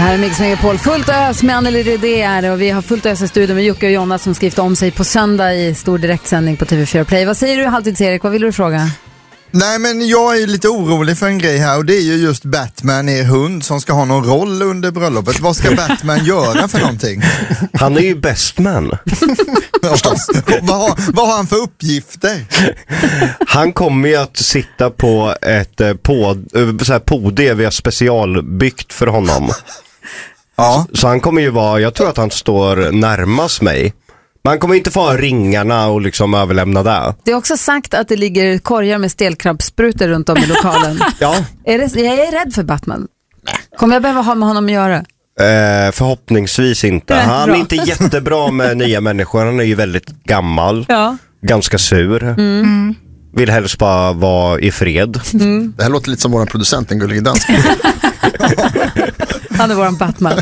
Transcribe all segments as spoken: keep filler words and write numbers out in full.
här är Mix Megapol, fullt ös med Anneli Redé och vi har fullt ös i studion med Jocke och Jonna som skrivit om sig på söndag i stor direktsändning på T V fyra Play. Vad säger du, Halvtids-Erik? Vad vill du fråga? Nej, men jag är lite orolig för en grej här och det är ju just Batman, er hund, som ska ha någon roll under bröllopet. Vad ska Batman göra för någonting? Han är ju best man. vad, har, vad har han för uppgifter? Han kommer ju att sitta på ett pod, så här podium vi har specialbyggt för honom. Ja. Så han kommer ju vara, jag tror att han står närmast mig. Man kommer inte få ha ringarna och liksom överlämna det. Det är också sagt att det ligger korgar med stelkrabbsprutor runt om i lokalen. Ja. Är det, jag är rädd för Batman. Kommer jag behöva ha med honom att göra? Eh, förhoppningsvis inte. Nej, han bra. är inte jättebra med nya människor. Han är ju väldigt gammal. Ja. Ganska sur. Mm. Vill helst bara vara i fred. Mm. Det här låter lite som vår producent, en gullig dansk. Han är våran Batman.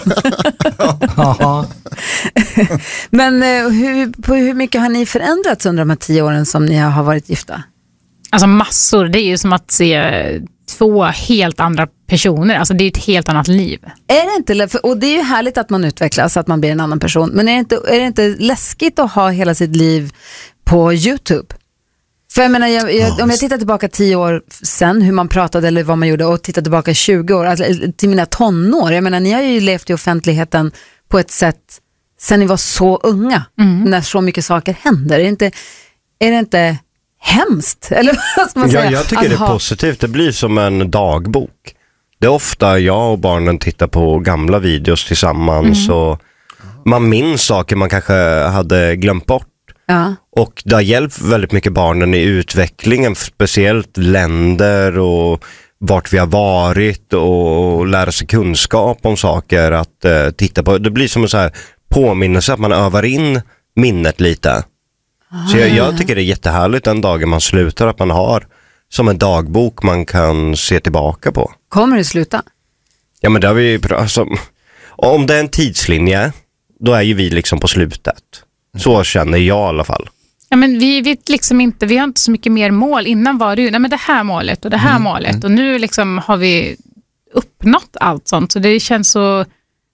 Men eh, hur, på hur mycket har ni förändrats under de här tio åren som ni har varit gifta? Alltså massor, det är ju som att se två helt andra personer. Alltså det är ett helt annat liv. Är det inte, och det är ju härligt att man utvecklas, att man blir en annan person. Men är det inte, är det inte läskigt att ha hela sitt liv på YouTube? För jag menar, jag, jag, om jag tittar tillbaka tio år sen, hur man pratade eller vad man gjorde, och tittar tillbaka tjugo år, alltså, till mina tonår. Jag menar, ni har ju levt i offentligheten på ett sätt sen ni var så unga, mm. när så mycket saker händer. Är det inte, är det inte hemskt? Eller vad ska man säga? Ja, jag tycker det är positivt. Det blir som en dagbok. Det är ofta jag och barnen tittar på gamla videos tillsammans mm. och man minns saker man kanske hade glömt bort. Ja. Och det har hjälpt väldigt mycket barnen i utvecklingen, speciellt länder och vart vi har varit och lära sig kunskap om saker att uh, titta på. Det blir som en så här påminnelse att man övar in minnet lite. Ah. Så jag, jag tycker det är jättehärligt den dagen man slutar, att man har som en dagbok man kan se tillbaka på. Kommer det sluta? Ja, men det har vi, alltså, om det är en tidslinje, då är ju vi liksom på slutet. Så känner jag i alla fall. Ja, men vi vet liksom inte, vi har inte så mycket mer mål. Innan var det ju, nej men det här målet och det här mm. målet. Och nu liksom har vi uppnått allt sånt. Så det känns så,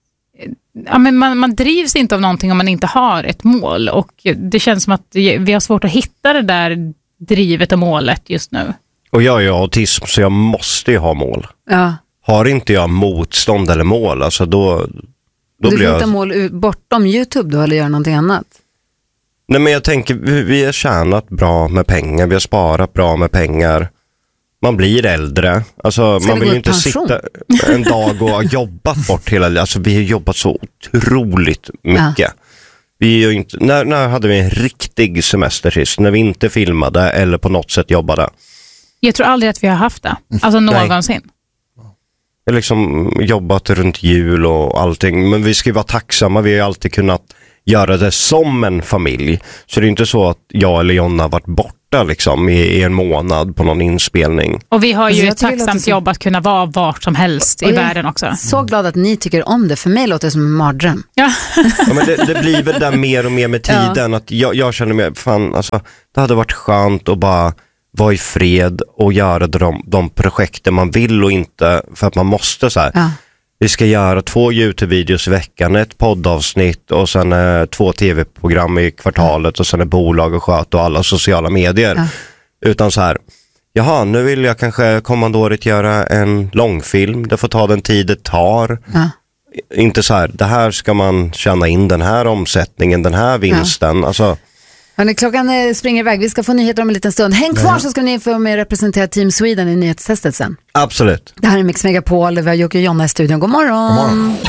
ja men man, man drivs inte av någonting om man inte har ett mål. Och det känns som att vi har svårt att hitta det där drivet och målet just nu. Och jag är ju autism, så jag måste ju ha mål. Ja. Har inte jag motstånd eller mål, alltså då, då du blir jag... Du får hitta mål bortom YouTube då, eller göra någonting annat? Nej, men jag tänker, vi har tjänat bra med pengar, vi har sparat bra med pengar. Man blir äldre. Alltså, man vill ju inte pension? Sitta en dag och ha jobbat bort hela livet. Alltså, vi har jobbat så otroligt mycket. Ja. Vi är ju inte, när, när hade vi en riktig semester sist? När vi inte filmade eller på något sätt jobbade? Jag tror aldrig att vi har haft det. Alltså någonsin. Jag har liksom jobbat runt jul och allting. Men vi ska ju vara tacksamma. Vi har ju alltid kunnat göra det som en familj. Så det är inte så att jag eller Jonna har varit borta liksom i, i en månad på någon inspelning. Och vi har ju ett tacksamt tacksamt jobb att kunna vara vart som helst i världen också. Så glad att ni tycker om det. För mig låter det som en mardröm. Ja. Ja, men det, det blir väl där mer och mer med tiden. Ja. Att jag, jag känner mig, fan, alltså, det hade varit skönt att bara vara i fred och göra de, de projekten man vill och inte för att man måste så här. Ja. Vi ska göra två YouTube-videos i veckan, ett poddavsnitt och sen eh, två tv-program i kvartalet och sen ett bolag och sköt och alla sociala medier. Ja. Utan så här, jaha, nu vill jag kanske kommande året göra en långfilm. Det får ta den tid det tar. Ja. Inte så här, det här ska man tjäna in, den här omsättningen, den här vinsten. Ja. Alltså... Hörrni, klockan springer iväg. Vi ska få nyheter om en liten stund. Häng kvar, så ska ni få med representera Team Sweden i nyhetstestet sen. Absolut. Det här är Mix Megapol. Vi har Jocke och Jonna i studion. God morgon. God morgon.